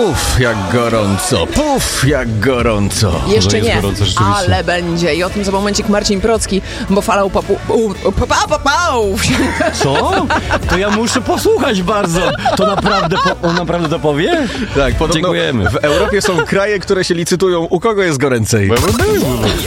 Puf, jak gorąco, puf, jak gorąco. Jeszcze jest nie, gorąco, rzeczywiście. ale będzie. I o tym za momencik Marcin Procki, bo falał Co? To ja muszę posłuchać bardzo. To naprawdę, on naprawdę to powie? Tak, podobno Dziękujemy. w Europie są kraje, które się licytują, u kogo jest goręcej.